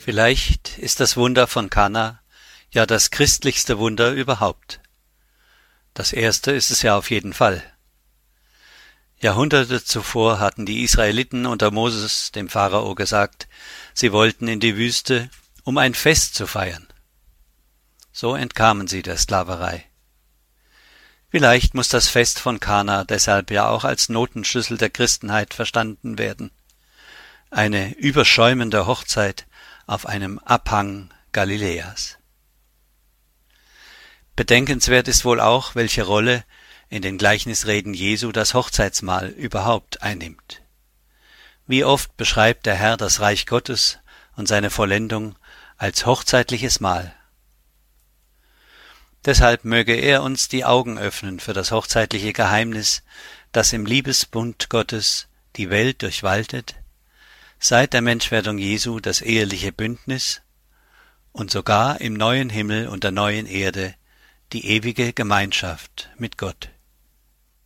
Vielleicht ist das Wunder von Kana ja das christlichste Wunder überhaupt. Das erste ist es ja auf jeden Fall. Jahrhunderte zuvor hatten die Israeliten unter Moses dem Pharao gesagt, sie wollten in die Wüste, um ein Fest zu feiern. So entkamen sie der Sklaverei. Vielleicht muss das Fest von Kana deshalb ja auch als Notenschlüssel der Christenheit verstanden werden. Eine überschäumende Hochzeit auf einem Abhang Galiläas. Bedenkenswert ist wohl auch, welche Rolle in den Gleichnisreden Jesu das Hochzeitsmahl überhaupt einnimmt. Wie oft beschreibt der Herr das Reich Gottes und seine Vollendung als hochzeitliches Mahl. Deshalb möge er uns die Augen öffnen für das hochzeitliche Geheimnis, das im Liebesbund Gottes die Welt durchwaltet, seit der Menschwerdung Jesu das eheliche Bündnis und sogar im neuen Himmel und der neuen Erde die ewige Gemeinschaft mit Gott.